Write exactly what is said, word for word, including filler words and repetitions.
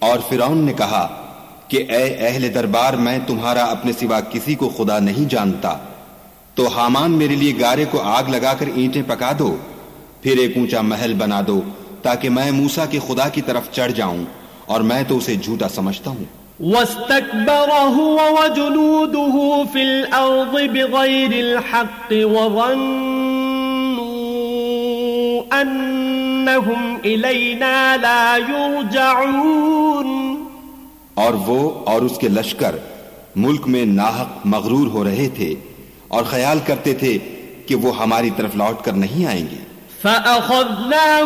और फिरौन ने कहा कि ए अहले दरबार, मैं तुम्हारा अपने सिवा किसी को खुदा नहीं जानता, तो हामान मेरे लिए गारे को आग लगाकर ईंटें पका दो, फिर एक ऊंचा महल बना दो ताकि मैं मूसा के खुदा की तरफ चढ़ जाऊं, और मैं तो उसे झूठा समझता हूं। वस्तकबर हुवा व जुनूदुहु फिल अर्ज़ि बिग़ैरिल हक़्क़ व ज़न्नु अन्नहुम इलैना ला युरजऊन। और वो और उसके लश्कर मुल्क में नाहक मगरूर हो रहे थे और ख्याल करते थे कि वो हमारी तरफ लौट कर नहीं आएंगे।